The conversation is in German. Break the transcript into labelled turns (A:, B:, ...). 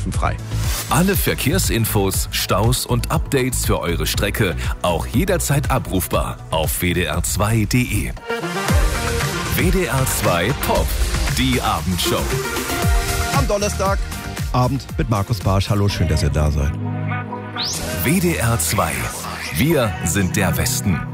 A: streifenfrei.
B: Alle Verkehrsinfos, Staus und Updates für eure Strecke auch jederzeit abrufbar auf wdr2.de. WDR 2 Pop, die Abendshow.
A: Am Donnerstag Abend mit Markus Barsch. Hallo, schön, dass ihr da seid.
B: WDR 2. Wir sind der Westen.